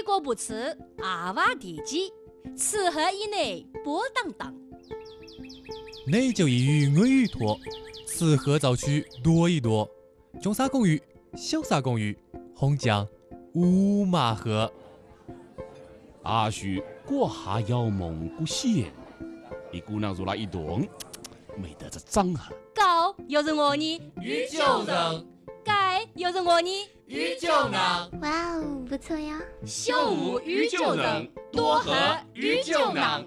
一个不吃，二娃地鸡，吃喝以内波荡荡。 内就一鱼我鱼多，吃喝早取多一多。中沙公寓，小沙公寓，红酱五马河。 阿叔过下要蒙古县，一姑娘入了一顿，没得这长哈。 高又是我呢， 鱼就能， 盖又是我呢， 鱼就能。 哇哦，不错呀！ 小五鱼就能，多喝鱼就能。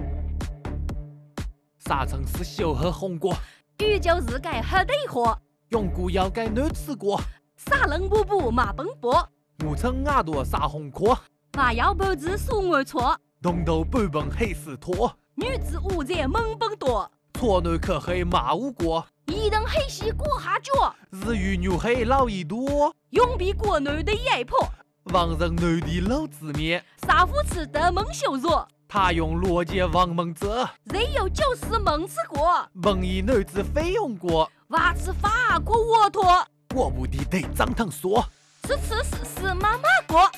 沙城市小喝红果， 鱼就是该喝得喝， 永固要该难吃过。 沙冷补补马奔波， 我称牙多沙红壳， 娃要脖子数我错， 东头半本黑丝拖， 女子五在猛奔多， 错内可黑马无过， 一等黑西过下脚， 日语牛黑老一多， 永比国内的野婆， 王人内地老子面， 沙夫吃得蒙羞弱。 他用罗杰王蒙泽， 人有就是蒙吃过， 蒙以女子费用过， 娃吃法国沃托， 我不的得张腾说， 吃妈妈过。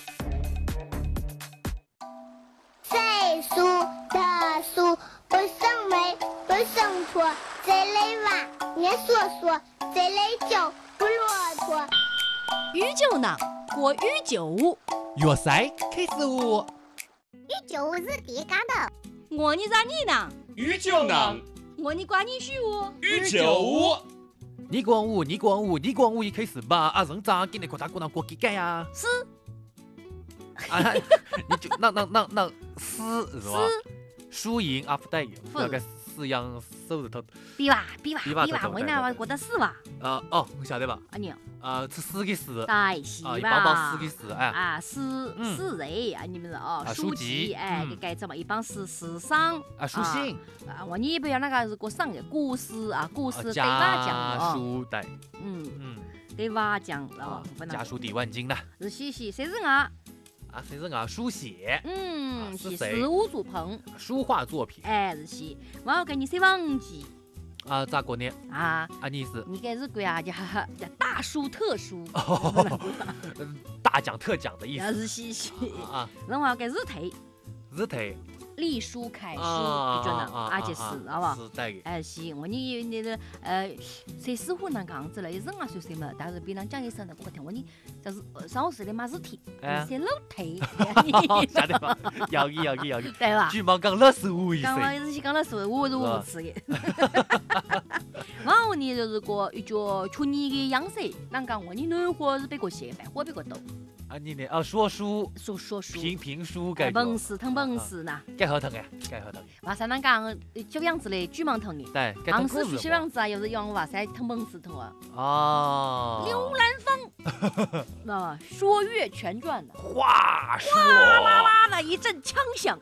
岁数的数不生美，不生错，这类娃年说说，这类酒不骆驼。 鱼酒囊，过鱼酒屋。 粤菜开始舞。 鱼酒是地干的， 我你咋你呢？ 鱼就能， 我你管你许我。 鱼就无。 你光舞，你光舞，你光舞一开始吧，啊人咋给你夸他过那过几盖呀？ 是啊，你就那四是吧？输赢啊不带赢，大概四样手指头。 比吧，我那觉得是吧？ 哦，我晓得吧？ 啊你吃四个四。 带戏吧？ 一帮帮四个四，哎。 啊，四人啊，你们哦，书籍哎，给改成嘛，一帮四商啊，书信啊，我你不要那个是过上的故事啊，故事对娃讲家书带， 对娃讲哦， 家书抵万金呐。 是写谁人啊？ 啊，谁人啊？书写， 是事物组棚， 书画作品， 哎，是写，我要给你写忘记。 啊，咋过呢？ 啊， 你是？ 你该是个呀，叫大书特书， 大奖特奖的意思。 是写啊， 然后该日推， 日推， 隶书楷书，就觉得就是好不好？ 是带给。 哎，是，我你那个谁师傅那样子了，人啊说什么，但是别人讲一声呢，我听我你就是上午时的嘛日推，写老推， 晓得吧？要给， 对吧？ 巨蟒讲了15岁， 刚刚日期讲了说，我是无吃的。然后呢，就是个一脚去你的样式，啷讲我你暖和是别个写，白活别个多。 啊，你呢？说书，评书，该本事疼本事呐， 该好疼哎，该好疼。 哇塞，啷讲小样子嘞，巨忙疼的。 对， 昂是小样子啊，又是养哇塞疼本事疼啊。 哦。 刘兰芳，那《说岳全传》的话说， 哗啦啦的一阵枪响。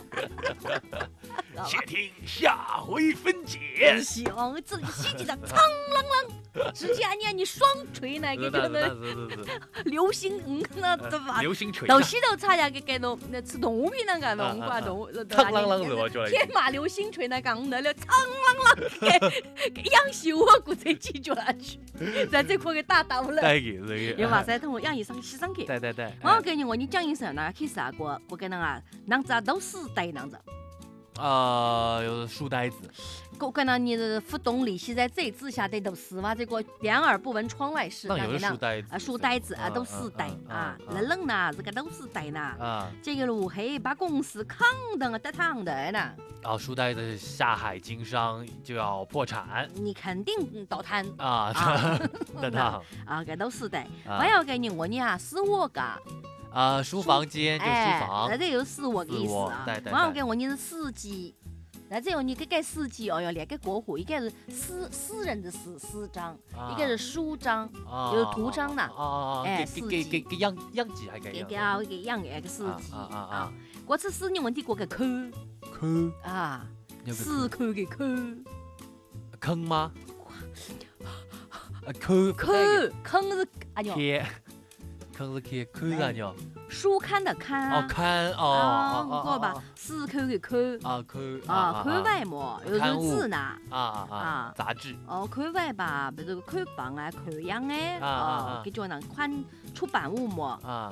且听下回分解。 行，这里细节的苍啷啷，直接你双锤那个叫那流星，那对吧？ 流星锤。 到西头差呀，给弄那吃动物片那个弄挂动， 苍啷啷是吧？就天马流星锤那讲那了苍啷啷，给养死我估计记住下去，在这块给打倒了。 对个， 有哇塞，同我养一上西上去。 对。 我给你讲一声，那开始啊，我给那个啷子都是呆啷子。 有书呆子。 我跟那你的浮动利息在这之下的都是嘛，这个两耳不闻窗外事。 那有书呆子书呆子啊，都是呆啊，冷呐，这个都是呆呐。啊，这个路黑把公司扛的得躺的呢。 书呆子下海经商就要破产， 你肯定倒摊啊，得躺啊，这都是呆。我要给你我你啊，是我噶。 书房间就书房， 那这有是我的意思啊。我要给我你是司机。那这样你给司机哦，要列给过户，一个是私人的私章，一个是书章，有图章呐。 哎，司机给养鸡还给养个司机啊。我这是你问题过个抠啊，死抠给抠坑吗？ 坑是哎呦。 坑是看是啥鸟？ 书刊的刊。 刊我把死抠给抠。看外嘛，有是字呢。 杂志。 看外吧，比如看房啊，看样哎。给叫那款出版物嘛。